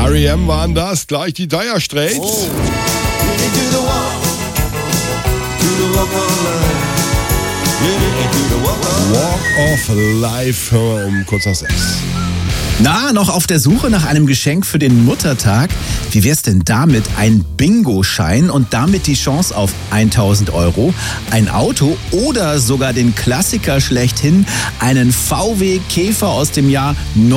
R.E.M. waren das, gleich die Dire Straits. Walk of Life um kurz nach 6. Na, noch auf der Suche nach einem Geschenk für den Muttertag? Wie wär's denn damit? Ein Bingo-Schein und damit die Chance auf 1.000 Euro, ein Auto oder sogar den Klassiker schlechthin, einen VW Käfer aus dem Jahr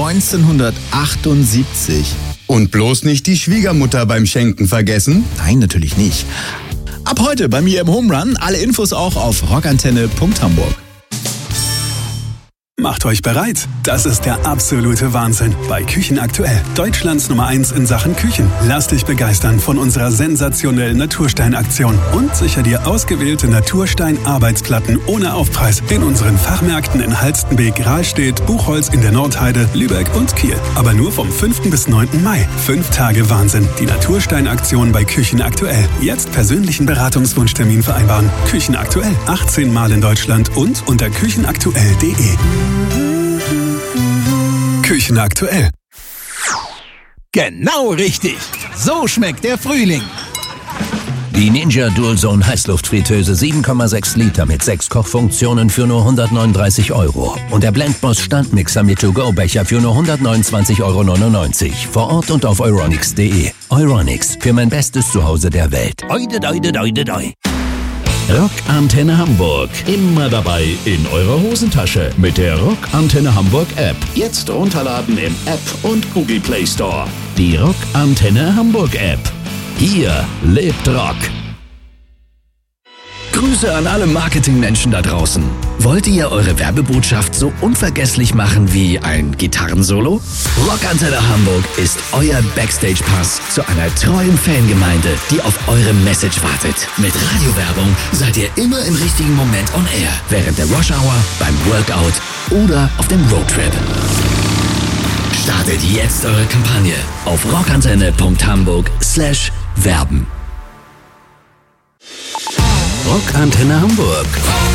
1978. Und bloß nicht die Schwiegermutter beim Schenken vergessen? Nein, natürlich nicht. Ab heute bei mir im Home Run. Alle Infos auch auf rockantenne.hamburg. Macht euch bereit. Das ist der absolute Wahnsinn bei Küchen aktuell. Deutschlands Nummer 1 in Sachen Küchen. Lass dich begeistern von unserer sensationellen Naturstein-Aktion und sicher dir ausgewählte Naturstein-Arbeitsplatten ohne Aufpreis in unseren Fachmärkten in Halstenbek, Rahlstedt, Buchholz in der Nordheide, Lübeck und Kiel. Aber nur vom 5. bis 9. Mai. 5 Tage Wahnsinn. Die Naturstein-Aktion bei Küchen aktuell. Jetzt persönlichen Beratungswunschtermin vereinbaren. Küchen aktuell. 18 Mal in Deutschland und unter küchenaktuell.de. Küchen aktuell. Genau richtig. So schmeckt der Frühling. Die Ninja DualZone Heißluftfritteuse 7,6 Liter mit 6 Kochfunktionen für nur 139 Euro. Und der Blendboss Standmixer mit To-Go-Becher für nur 129,99 Euro. Vor Ort und auf euronics.de. Euronics, für mein bestes Zuhause der Welt. Oide, oide, oide, oide. Rockantenne Hamburg. Immer dabei in eurer Hosentasche mit der Rockantenne Hamburg App. Jetzt runterladen im App und Google Play Store. Die Rockantenne Hamburg App. Hier lebt Rock. Grüße an alle Marketingmenschen da draußen. Wollt ihr eure Werbebotschaft so unvergesslich machen wie ein Gitarrensolo? Rockantenne Hamburg ist euer Backstage-Pass zu einer treuen Fangemeinde, die auf eure Message wartet. Mit Radiowerbung seid ihr immer im richtigen Moment on air. Während der Rush Hour, beim Workout oder auf dem Roadtrip. Startet jetzt eure Kampagne auf rockantenne.hamburg/werben. Rockantenne Hamburg.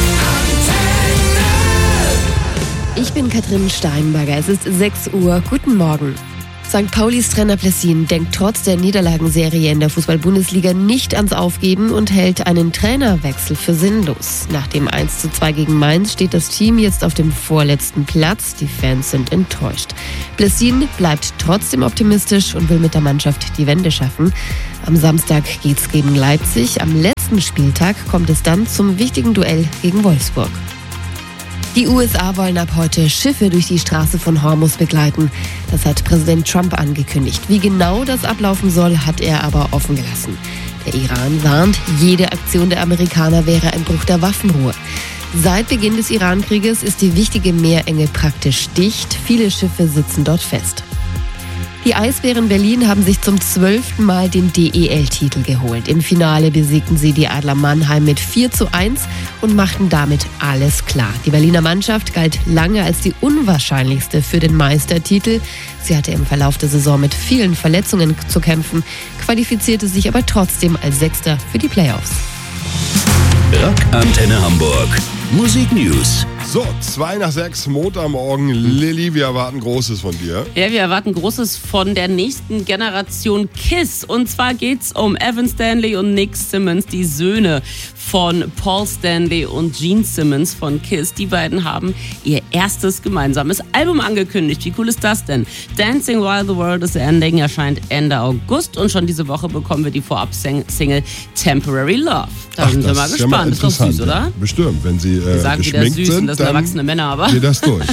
Ich bin Katrin Steinberger. Es ist 6 Uhr. Guten Morgen. St. Paulis Trainer Plessin denkt trotz der Niederlagenserie in der Fußball-Bundesliga nicht ans Aufgeben und hält einen Trainerwechsel für sinnlos. Nach dem 1:2 gegen Mainz steht das Team jetzt auf dem vorletzten Platz. Die Fans sind enttäuscht. Plessin bleibt trotzdem optimistisch und will mit der Mannschaft die Wende schaffen. Am Samstag geht's gegen Leipzig. Am letzten Spieltag kommt es dann zum wichtigen Duell gegen Wolfsburg. Die USA wollen ab heute Schiffe durch die Straße von Hormuz begleiten. Das hat Präsident Trump angekündigt. Wie genau das ablaufen soll, hat er aber offen gelassen. Der Iran warnt, jede Aktion der Amerikaner wäre ein Bruch der Waffenruhe. Seit Beginn des Iran-Krieges ist die wichtige Meerenge praktisch dicht. Viele Schiffe sitzen dort fest. Die Eisbären Berlin haben sich zum 12. Mal den DEL-Titel geholt. Im Finale besiegten sie die Adler Mannheim mit 4:1 und machten damit alles klar. Die Berliner Mannschaft galt lange als die unwahrscheinlichste für den Meistertitel. Sie hatte im Verlauf der Saison mit vielen Verletzungen zu kämpfen, qualifizierte sich aber trotzdem als Sechster für die Playoffs. Rockantenne Hamburg. Musik News. So, 5:02, Montagmorgen. Lilly, wir erwarten Großes von dir. Ja, wir erwarten Großes von der nächsten Generation KISS. Und zwar geht's um Evan Stanley und Nick Simmons, die Söhne von Paul Stanley und Gene Simmons von KISS. Die beiden haben ihr erstes gemeinsames Album angekündigt. Wie cool ist das denn? Dancing While the World is Ending erscheint Ende August und schon diese Woche bekommen wir die Vorab-Single Temporary Love. Da sind wir mal gespannt. Ist doch süß, oder? Ja, bestimmt, wenn sie sagen wieder süß sind, und das sind erwachsene Männer, aber geht das durch.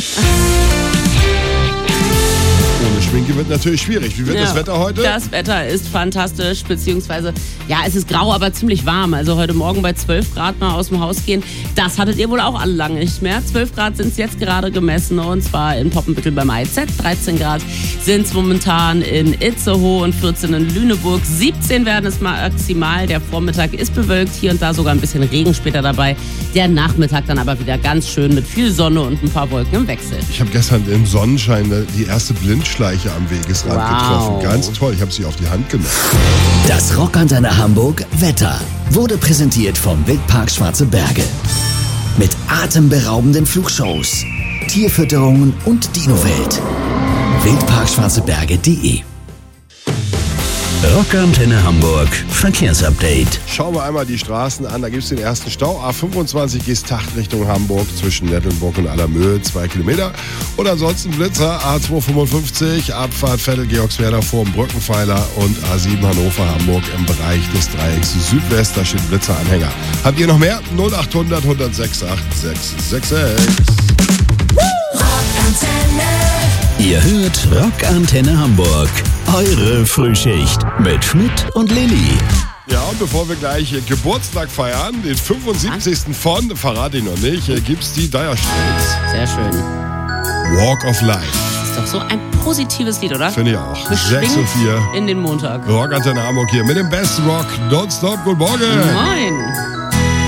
Ohne Schminke wird natürlich schwierig. Wie wird das Wetter heute? Das Wetter ist fantastisch, beziehungsweise, ja, es ist grau, aber ziemlich warm. Also heute Morgen bei 12 Grad mal aus dem Haus gehen, das hattet ihr wohl auch alle lange nicht mehr. 12 Grad sind es jetzt gerade gemessen und zwar in Poppenbüttel beim IZ. 13 Grad sind es momentan in Itzehoe und 14 in Lüneburg. 17 werden es maximal. Der Vormittag ist bewölkt, hier und da sogar ein bisschen Regen später dabei. Der Nachmittag dann aber wieder ganz schön mit viel Sonne und ein paar Wolken im Wechsel. Ich habe gestern im Sonnenschein die erste Blindschleiche am Wegesrand getroffen. Ganz toll, ich habe sie auf die Hand genommen. Das Rockantenne Hamburg Wetter wurde präsentiert vom Wildpark Schwarze Berge. Mit atemberaubenden Flugshows, Tierfütterungen und Dino-Welt. wildparkschwarzeberge.de Rockantenne Hamburg Verkehrsupdate. Schauen wir einmal die Straßen an. Da gibt es den ersten Stau. A25 Geesthacht Richtung Hamburg zwischen Nettelnburg und Allermöhe, 2 Kilometer. Und ansonsten Blitzer A255, Abfahrt Vettel-Georgswerda vor dem Brückenpfeiler und A7 Hannover-Hamburg im Bereich des Dreiecks Südwest. Da steht ein Blitzeranhänger. Habt ihr noch mehr? 0800 106 8666. Ihr hört Rockantenne Hamburg. Eure Frühschicht mit Schmidt und Lilly. Ja, und bevor wir gleich Geburtstag feiern, den 75. von, verrate ich noch nicht, gibt's die Dire Straits. Sehr schön. Walk of Life. Ist doch so ein positives Lied, oder? Finde ich auch. Beschwingt 6:04 in den Montag. Rockantenne Hamburg hier mit dem Best Rock. Don't Stop. Guten Morgen. Moin.